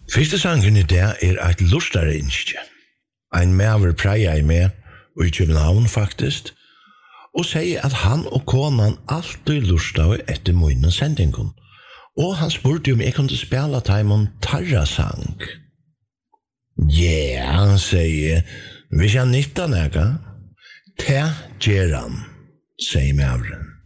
Fyrste sangen I det et lustare innskje. Ein maver preia I med, og I København faktisk, og sier at han og konan alltid lustade etter munnen sendingen. Og han spurte om jeg kunne spela Taimon Tarra-sang. Ja, han sier, hvis jeg nytta nega, ta gjeran, sier maveren.